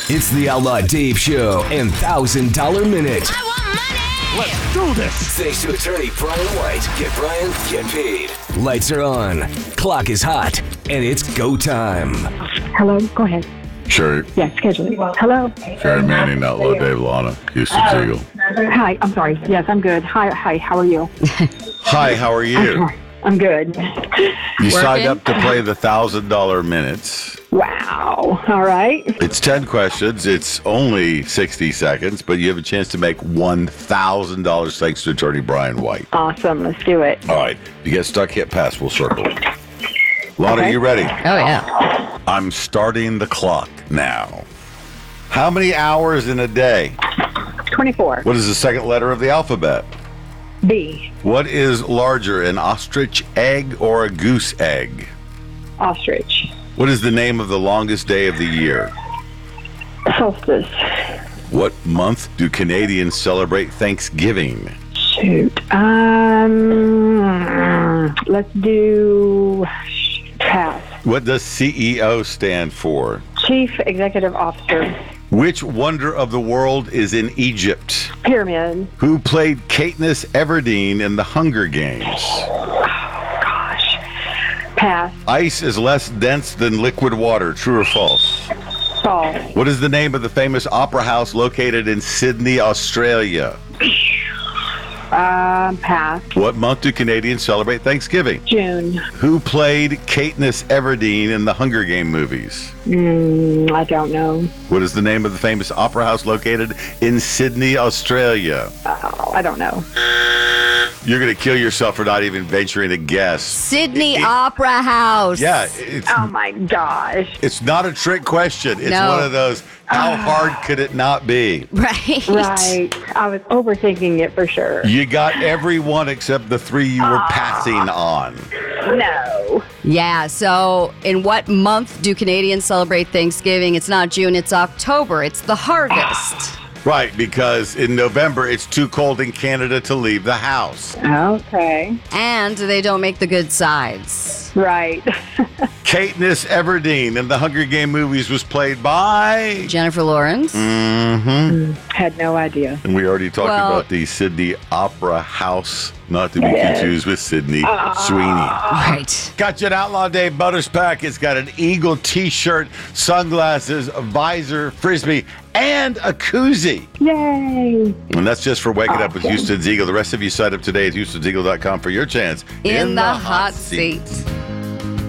It's the Outlaw Dave Show and $1,000 Minute. I want money! Let's do this! Thanks to attorney Brian White. Get Brian, get paid. Lights are on, clock is hot, and it's go time. Hello, go ahead. Sherry. Yeah, schedule it. Hello. Sherry Manning, Outlaw Dave Lana, Houston Siegel. Hi, I'm sorry. Yes, I'm good. Hi, how are you? Hi, how are you? I'm good. You signed up to play the $1,000 Minutes. Wow. All right. It's 10 questions. It's only 60 seconds, but you have a chance to make $1,000 thanks to attorney Brian White. Awesome. Let's do it. All right. If you get stuck, hit pass. We'll circle. Lana, Okay. you ready? Oh, yeah. I'm starting the clock now. How many hours in a day? 24. What is the second letter of the alphabet? B. What is larger, an ostrich egg or a goose egg? Ostrich. What is the name of the longest day of the year? Solstice. What month do Canadians celebrate Thanksgiving? Shoot. Let's do pass. What does CEO stand for? Chief Executive Officer. Which wonder of the world is in Egypt? Pyramid. Who played Katniss Everdeen in the Hunger Games? Gosh. Pass. Ice is less dense than liquid water, true or false? False. What is the name of the famous opera house located in Sydney, Australia? Pass. What month do Canadians celebrate Thanksgiving? June. Who played Katniss Everdeen in the Hunger Game movies? I don't know. What is the name of the famous opera house located in Sydney, Australia? I don't know. You're going to kill yourself for not even venturing a guess. Sydney Opera House. Yeah, Oh my gosh. it's not a trick question. It's No. one of those, how hard could it not be? Right. Right. I was overthinking it for sure. You got every one except the three you were passing on. No. Yeah, so in what month do Canadians celebrate Thanksgiving? It's not June, it's October. It's the harvest. Right, because in November, it's too cold in Canada to leave the house. Okay. And they don't make the good sides. Right. Katniss Everdeen in the Hunger Game movies was played by... Jennifer Lawrence. Had no idea. And we already talked Well- about the Sydney Opera House, not to be confused with Sydney Sweeney. Right. Got you an Outlaw Dave Butters pack. It's got an Eagle t-shirt, sunglasses, a visor, frisbee, and a koozie. Yay. And that's just for waking up with Awesome. Houston's Eagle. The rest of you sign up today at Houston'sEagle.com for your chance In the hot seat.